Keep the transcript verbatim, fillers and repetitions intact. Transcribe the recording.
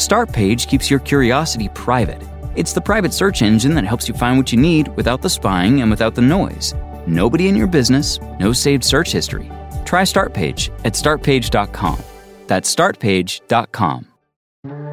Startpage keeps your curiosity private. It's the private search engine that helps you find what you need without the spying and without the noise. Nobody in your business, no saved search history. Try Startpage at start page dot com. That's start page dot com.